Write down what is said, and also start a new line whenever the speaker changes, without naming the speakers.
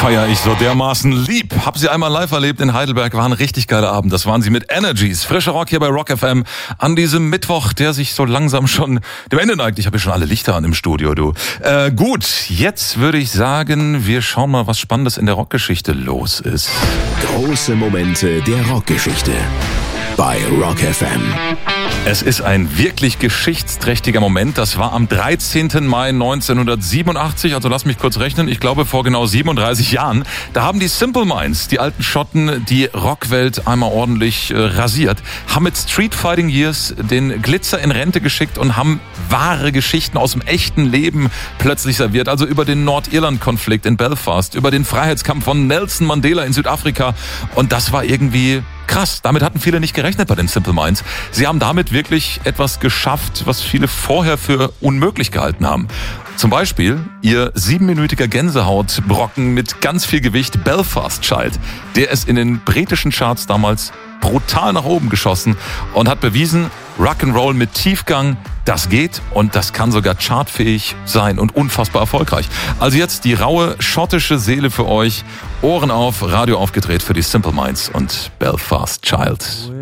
feiere ich so dermaßen lieb. Hab sie einmal live erlebt in Heidelberg, war ein richtig geiler Abend. Das waren sie mit Energies. Frischer Rock hier bei Rock FM an diesem Mittwoch, der sich so langsam schon dem Ende neigt. Ich habe ja schon alle Lichter an im Studio, du. Gut, jetzt würde ich sagen, wir schauen mal, was Spannendes in der Rockgeschichte los ist.
Große Momente der Rockgeschichte bei Rock FM.
Es ist ein wirklich geschichtsträchtiger Moment. Das war am 13. Mai 1987, also lass mich kurz rechnen, ich glaube vor genau 37 Jahren. Da haben die Simple Minds, die alten Schotten, die Rockwelt einmal ordentlich rasiert, haben mit Street Fighting Years den Glitzer in Rente geschickt und haben wahre Geschichten aus dem echten Leben plötzlich serviert. Also über den Nordirland-Konflikt in Belfast, über den Freiheitskampf von Nelson Mandela in Südafrika. Und das war irgendwie krass. Damit hatten viele nicht gerechnet bei den Simple Minds. Sie haben damit wirklich etwas geschafft, was viele vorher für unmöglich gehalten haben. Zum Beispiel ihr 7-minütiger Gänsehautbrocken mit ganz viel Gewicht, Belfast Child. Der ist in den britischen Charts damals brutal nach oben geschossen und hat bewiesen, Rock'n'Roll mit Tiefgang, das geht und das kann sogar chartfähig sein und unfassbar erfolgreich. Also jetzt die raue schottische Seele für euch. Ohren auf, Radio aufgedreht für die Simple Minds und Belfast Child.